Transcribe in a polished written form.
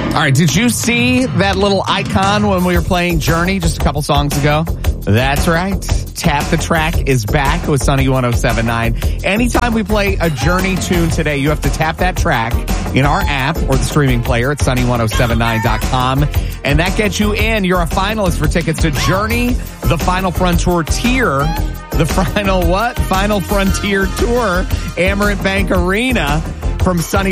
All right, did you see that little icon when we were playing Journey just a couple songs ago? That's right. Tap the Track is back with Sunny 107.9. Anytime we play a Journey tune today, you have to tap that track in our app or the streaming player at sunny1079.com. And that gets you in. You're a finalist for tickets to Journey, the Final Frontier Tour. The final what? Final Frontier Tour, Amerant Bank Arena from Sunny